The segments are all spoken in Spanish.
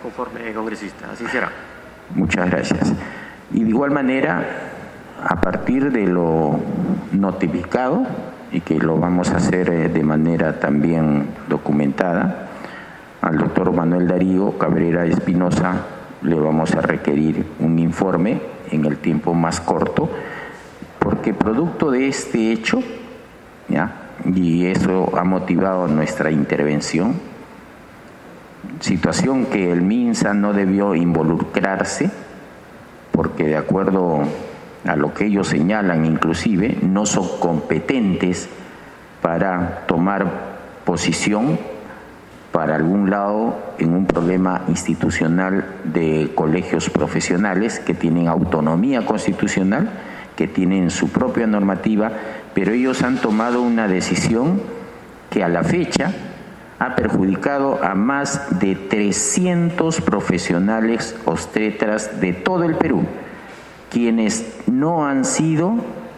Conforme, congresista, así será. Muchas gracias. Y de igual manera, a partir de lo notificado, y que lo vamos a hacer de manera también documentada, al doctor Manuel Darío Cabrera Espinosa le vamos a requerir un informe en el tiempo más corto, porque producto de este hecho, ¿ya? Y eso ha motivado nuestra intervención, situación que el MINSA no debió involucrarse, porque de acuerdo a lo que ellos señalan inclusive, no son competentes para tomar posición para algún lado en un problema institucional de colegios profesionales que tienen autonomía constitucional, que tienen su propia normativa, pero ellos han tomado una decisión que a la fecha ha perjudicado a más de 300 profesionales obstetras de todo el Perú, quienes no han sido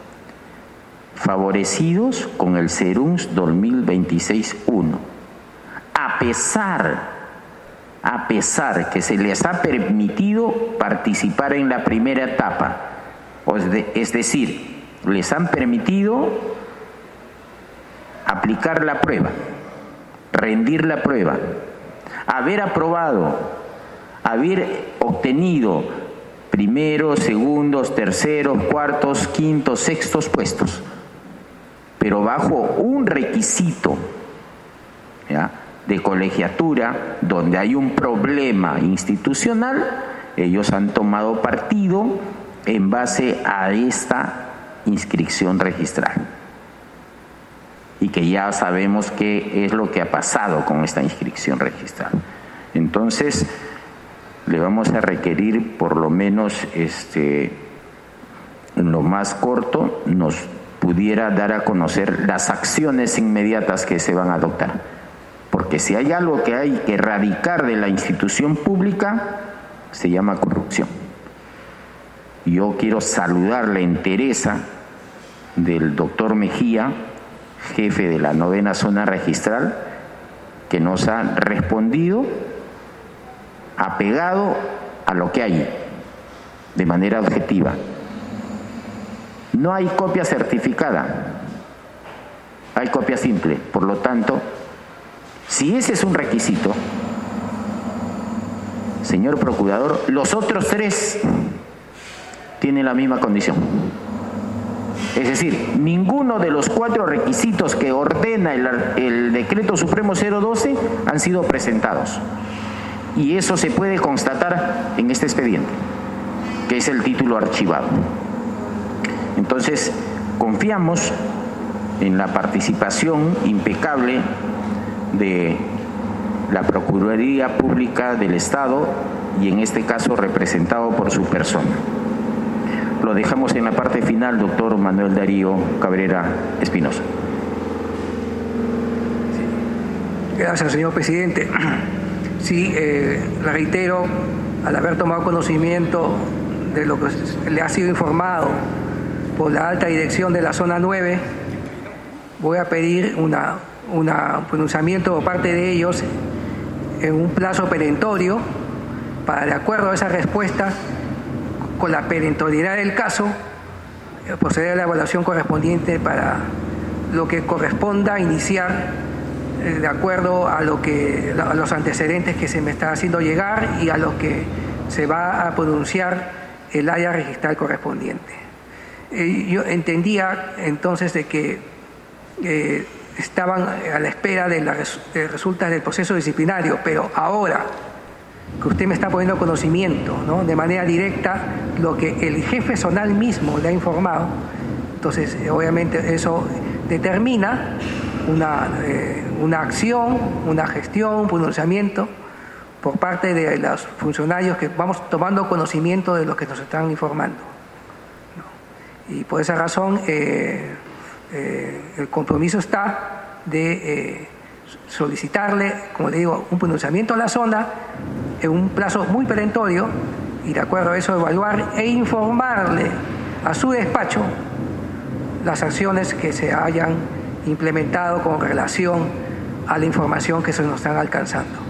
favorecidos con el SERUNS 2026-1. A pesar que se les ha permitido participar en la primera etapa, es decir, les han permitido aplicar la prueba, rendir la prueba, haber aprobado, haber obtenido primeros, segundos, terceros, cuartos, quintos, sextos puestos, pero bajo un requisito, ¿ya?, de colegiatura, donde hay un problema institucional, ellos han tomado partido en base a esta inscripción registral. Y que ya sabemos qué es lo que ha pasado con esta inscripción registral. Entonces, le vamos a requerir por lo menos en lo más corto nos pudiera dar a conocer las acciones inmediatas que se van a adoptar. Porque si hay algo que hay que erradicar de la institución pública, se llama corrupción. Yo quiero saludar la entereza del doctor Mejía, jefe de la 9ª zona registral, que nos ha respondido apegado a lo que hay, de manera objetiva. No hay copia certificada, hay copia simple. Por lo tanto, si ese es un requisito, señor procurador, los otros 3 tienen la misma condición. Es decir, ninguno de los 4 requisitos que ordena el Decreto Supremo 012 han sido presentados. Y eso se puede constatar en este expediente, que es el título archivado. Entonces, confiamos en la participación impecable de la Procuraduría Pública del Estado y en este caso representado por su persona. Lo dejamos en la parte final, doctor Manuel Darío Cabrera Espinosa. Gracias, señor presidente. Sí, le reitero, al haber tomado conocimiento de lo que le ha sido informado por la alta dirección de la zona 9, voy a pedir un pronunciamiento por parte de ellos en un plazo perentorio para, de acuerdo a esa respuesta, con la perentoriedad del caso, proceder a la evaluación correspondiente para lo que corresponda iniciar de acuerdo a los antecedentes que se me está haciendo llegar y a lo que se va a pronunciar el área registral correspondiente. Yo entendía entonces de que estaban a la espera de las resultas del proceso disciplinario, pero ahora que usted me está poniendo conocimiento, ¿no?, de manera directa lo que el jefe zonal mismo le ha informado, entonces obviamente eso determina una acción, una gestión, un pronunciamiento por parte de los funcionarios que vamos tomando conocimiento de lo que nos están informando, ¿no? Y por esa razón el compromiso está de solicitarle, como le digo, un pronunciamiento a la zona en un plazo muy perentorio y de acuerdo a eso evaluar e informarle a su despacho las acciones que se hayan implementado con relación a la información que se nos están alcanzando.